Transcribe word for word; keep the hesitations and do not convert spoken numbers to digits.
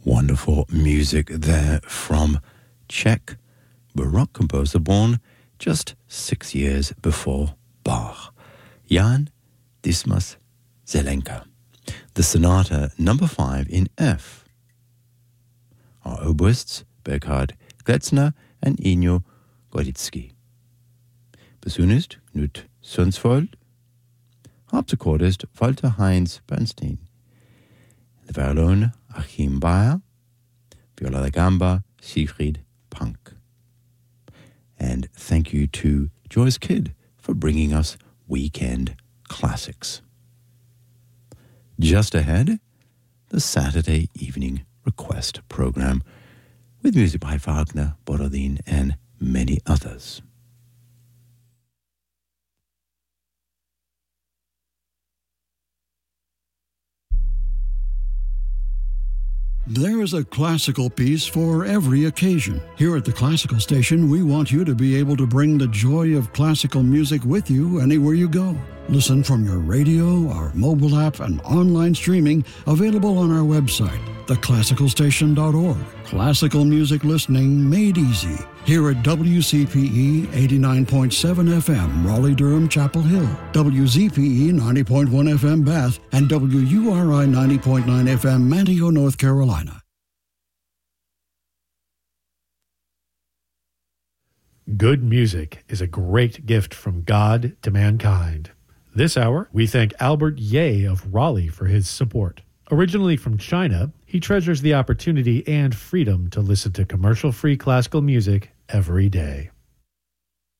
Wonderful music there from Czech Baroque composer born just six years before Bach, Jan Dismas Zelenka. The Sonata number five in F. Our oboists, Burkhard Gletzner and Inyo Goritsky. Bassoonist, Knut Sundsvold. Harpsichordist, Walter Heinz Bernstein. The violin, Achim Bayer. Viola da gamba, Siegfried Punk. And thank you to Joyce Kidd for bringing us Weekend Classics. Just ahead, the Saturday Evening Request program with music by Wagner, Borodin, and many others. There is a classical piece for every occasion. Here at the Classical Station, we want you to be able to bring the joy of classical music with you anywhere you go. Listen from your radio, our mobile app, and online streaming available on our website, the classical station dot org. Classical music listening made easy. Here at W C P E eighty-nine point seven F M, Raleigh-Durham, Chapel Hill, W Z P E ninety point one F M, Bath, and W U R I ninety point nine F M, Manteo, North Carolina. Good music is a great gift from God to mankind. This hour, we thank Albert Ye of Raleigh for his support. Originally from China, he treasures the opportunity and freedom to listen to commercial-free classical music every day.